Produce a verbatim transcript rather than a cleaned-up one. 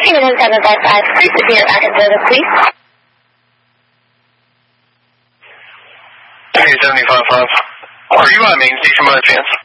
Union one seven five five, please appear back in service, please. Hey, seventy-five five. Are you on main station by chance?